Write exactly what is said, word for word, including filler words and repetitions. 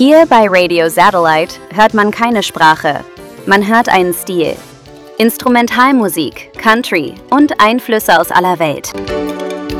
Hier bei Radio Satellite hört man keine Sprache, man hört einen Stil. Instrumentalmusik, Country und Einflüsse aus aller Welt.